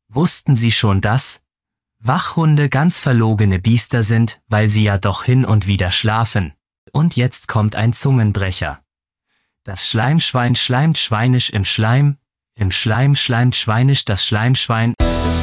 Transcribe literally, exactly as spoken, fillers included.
Wussten Sie schon, dass Wachhunde ganz verlogene Biester sind, weil sie ja doch hin und wieder schlafen? Und jetzt kommt ein Zungenbrecher. Das Schleimschwein schleimt schweinisch im Schleim, im Schleim schleimt schweinisch das Schleimschwein.